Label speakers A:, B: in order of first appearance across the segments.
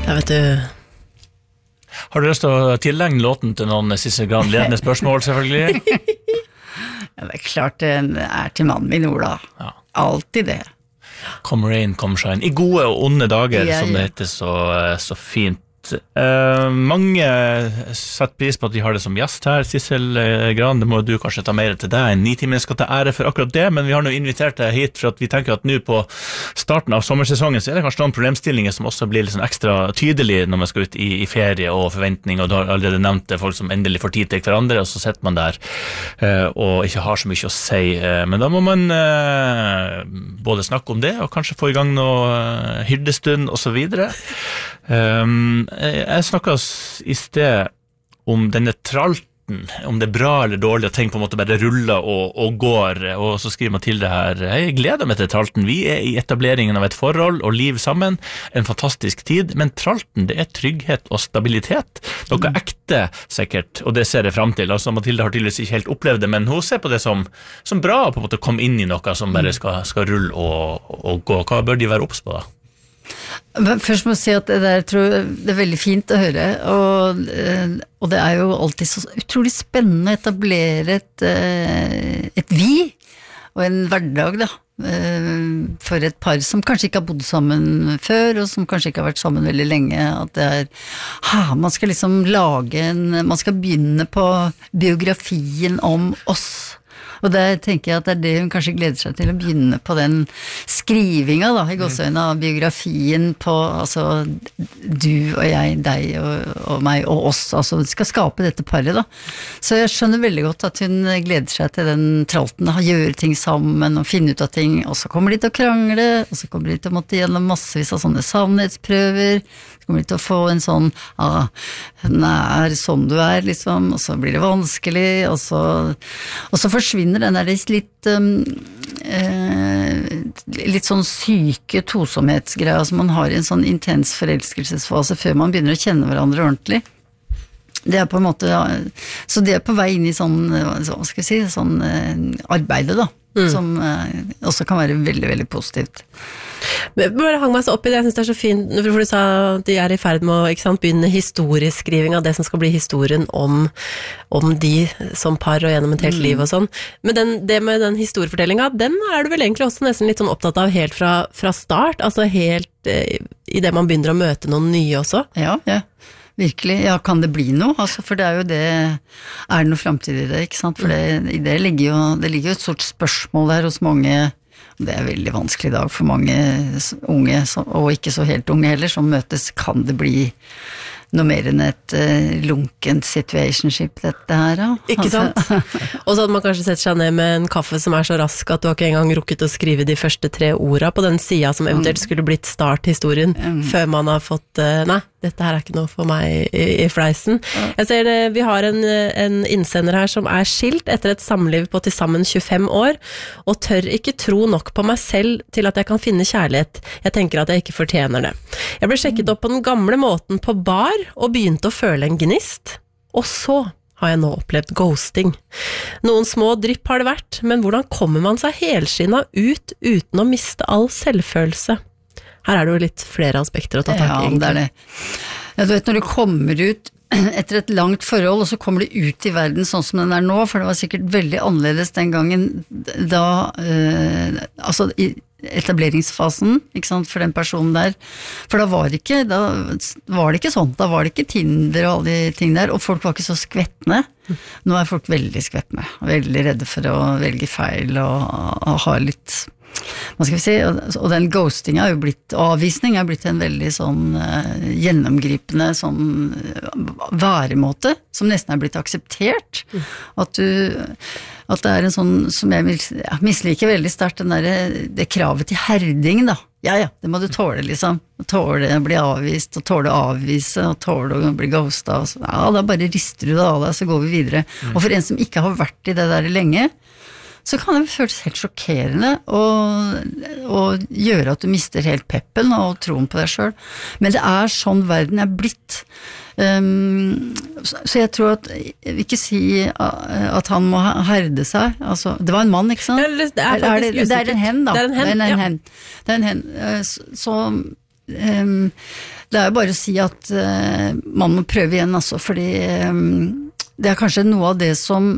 A: Ja, vet du.
B: Har du lyst til å tilegne låten til noen Sissel Gran ledende spørsmål, selvfølgelig?
C: Ja, det klart det til mannen min, Ola. Ja. Alltid det.
B: Come rain, come shine. I gode og onde dager, som det heter så fint. Mange setter pris på at vi har det som gjest her, Sissel Gran. Det må du kanskje ta mer til deg. 9 timer skal ta ære for akkurat det, men vi har nå invitert deg hit for at vi tenker at nå på starten av sommersesongen så det kanskje noen problemstillinger som også blir litt sånn ekstra tydelige når man skal ut i ferie og forventning, og du har allerede nevnt det, folk som endelig får tid til hverandre, og så sitter man der og ikke har så mye å si, men da må man både snakke om det og kanskje få i gang noe hyrdestund og så videre. Jeg snakket i sted om denne tralten, om det bra eller dårlig, at ting på en måte bare ruller og går, og så skriver Mathilde her: jeg gleder meg til tralten, vi i etableringen av et forhold og liv sammen, en fantastisk tid, men tralten, det trygghet og stabilitet, noe ekte sikkert, og det ser jeg frem til. Altså Mathilde har tydeligvis ikke helt opplevd det, men hun ser på det som bra, på en måte å komme inn i noe som bare skal rulle og gå. Hva bør de være obs på da?
C: Først må jeg si at det der tror jeg det veldig fint å høre, og det jo alltid så utrolig spennende å etablere et vi og en hverdag da, for et par som kanskje ikke har bodd sammen før, og som kanskje ikke har vært sammen veldig lenge, at det man skal liksom man skal begynne på biografien om oss. Og der tenker jeg at det det hun kanskje gleder seg til å begynne på den skrivinga da, i gåseøyne av biografien på, altså, du og jeg, deg og meg og oss, altså, skal skape dette paret da. Så jeg skjønner veldig godt at hun gleder seg til den tralten, da, gjøre ting sammen og finne ut av ting, og så kommer de til å krangle, og så kommer de til å måtte gjennom massevis av sånne sannhetsprøver, så kommer de til å få en sånn, sånn du liksom, og så blir det vanskelig, og så forsvinner den litt sånn syke tosomhetsgreia som man har i en sånn intens forelskelsesfase før man begynner å kjenne hverandre ordentlig. Det på en måte, så det på vei inn i sånn, hva skal jeg si, sånn arbeidet da, som også kan være veldig, veldig positivt.
A: Men bare hang meg så opp i det, jeg synes det så fint, for du sa at de i ferd med å begynne historieskriving av det som skal bli historien om de som par og gjennom et helt liv og sånn. Men det med den historiefortellingen, den du vel egentlig også nesten litt sånn opptatt av helt fra start, altså helt i det man begynner å møte noen nye også?
C: Ja. Virkelig, ja, kan det bli noe? Altså, for det jo det, det noe fremtid i det, ikke sant? For det ligger jo et sort spørsmål der hos mange, det veldig vanskelig i dag for mange unge, og ikke så helt unge heller, som møtes. Kan det bli noe mer enn et lunkent situationship, dette her, ja?
A: Ikke sant? Og så hadde man kanskje sett seg ned med en kaffe som så rask at du har ikke engang rukket å skrive de første 3 ordene på den siden som eventuelt skulle blitt starthistorien, før man har fått, nei, dette her ikke noe for meg i fleisen. Jeg ser det, vi har en innsender her som skilt etter et samliv på til sammen 25 år, og tør ikke tro nok på meg selv til at jeg kan finne kjærlighet. Jeg tenker at jeg ikke fortjener det. Jeg ble sjekket opp på den gamle måten på bar, og begynte å føle en gnist, og så har jeg nå opplevd ghosting. Noen små drypp har det vært, men hvordan kommer man seg helskinnet ut uten å miste all selvfølelse? Her det jo litt flere aspekter å ta tak i.
C: Ja, det det. Ja, du vet, når du kommer ut etter et langt forhold, og så kommer du ut i verden sånn som den nå, for det var sikkert veldig annerledes den gangen da, altså i etableringsfasen, ikke sant, for den personen der, for da var det ikke sånn, da var det ikke Tinder og alle de ting der, og folk var ikke så skvettende. Nå folk veldig skvettende, veldig redde for å velge feil og ha litt, hva skal vi si, og den ghosting jo blitt, avvisning blitt en veldig sånn gjennomgripende sånn væremåte, som nesten blitt akseptert, at det en sånn, som jeg misliker veldig sterkt, det kravet til herding da, ja, det må du tåle liksom, tåle å bli avvist, og tåle å avvise, og tåle å bli ghostet, ja, da bare rister du det av deg, så går vi videre. Og for en som ikke har vært i det der lenge, så kan det føles helt sjokkerende og gjøre at du mister helt peppen og troen på deg selv. Men det sånn verden blitt. Så jeg tror at jeg vil ikke si at han må herde seg. Altså, det var en mann, ikke sant?
A: Ja, det
C: en hen da.
A: Det en hen.
C: Det en hen. Så det jo bare å si at man må prøve igjen, altså, fordi det kanskje noe av det som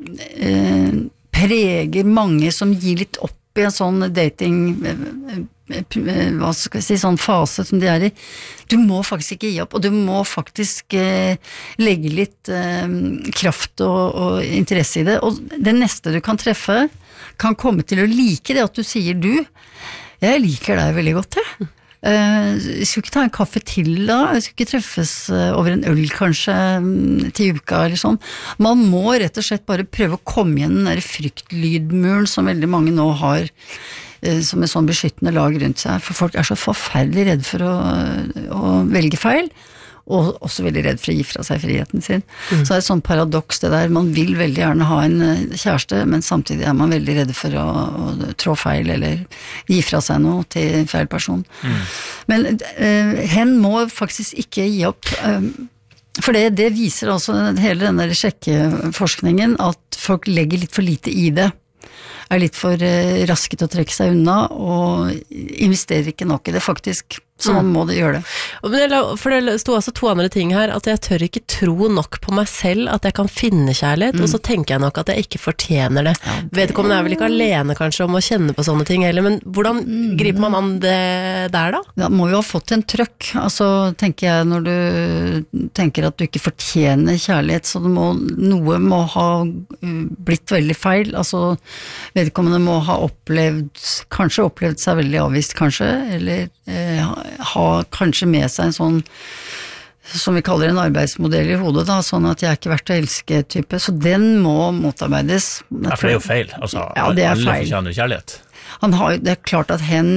C: preger mange som gir litt opp i en sånn dating, hva skal jeg si, sånn fase som de i. Du må faktisk ikke gi opp, og du må faktisk legge litt kraft og interesse i det, og det neste du kan treffe kan komme til å like det at du sier jeg liker deg veldig godt, jeg skulle ikke ta en kaffe til da, jeg skulle ikke treffes over en øl kanskje til uka eller sånn. Man må rett og slett bare prøve å komme igjen den der fryktlydmuren som veldig mange nå har, som et sånn beskyttende lag rundt seg, for folk så forferdelig redd for å velge feil, og også veldig redd for å gi fra seg friheten sin. Så det et sånn paradoks det der, man vil veldig gjerne ha en kjæreste, men samtidig man veldig redd for å trå feil, eller gi fra seg noe til feil person. Men hen må faktisk ikke gi opp, for det viser altså hele den der sjekkeforskningen, at folk legger litt for lite i det, litt for raske til å trekke seg unna, og investerer ikke nok i det faktisk. Så man må det gjøre det.
A: For det stod altså 2 andre ting her, at jeg tør ikke tro nok på meg selv at jeg kan finne kjærlighet, og så tenker jeg nok at jeg ikke fortjener det. Vedkommende vel ikke alene kanskje om å kjenne på sånne ting heller, men hvordan griper man an det der da?
C: Ja, må jo ha fått en trøkk, altså tenker jeg, når du tenker at du ikke fortjener kjærlighet, så noe må ha blitt veldig feil, altså vedkommende må ha kanskje opplevd seg veldig avvist kanskje, eller ha kanskje med seg en sånn, som vi kaller en arbeidsmodell i hodet da, sånn at jeg ikke verdt å elske type, så den må motarbeides.
B: Ja, for det jo feil, altså
C: det
B: alle
C: feil.
B: Fortjener kjærlighet.
C: Det klart at hen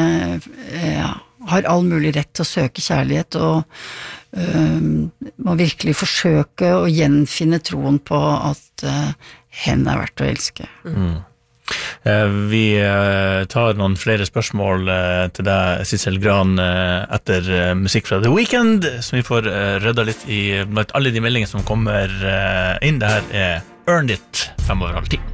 C: har all mulig rett til å søke kjærlighet, og må virkelig forsøke å gjenfinne troen på at hen verdt å elske.
B: Vi tar noen flere spørsmål til deg, Sissel Gran, etter musikk fra The Weeknd, som vi får rydda litt i blant alle de meldingene som kommer inn. Det her Earned It, 5:30.